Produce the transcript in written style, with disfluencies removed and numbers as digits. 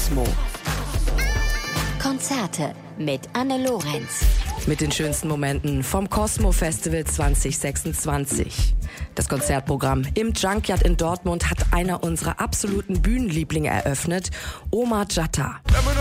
Cosmo. Konzerte mit Anne Lorenz. Mit den schönsten Momenten vom Cosmo Festival 2026. Das Konzertprogramm im Junkyard in Dortmund hat einer unserer absoluten Bühnenlieblinge eröffnet, Omar Jatta.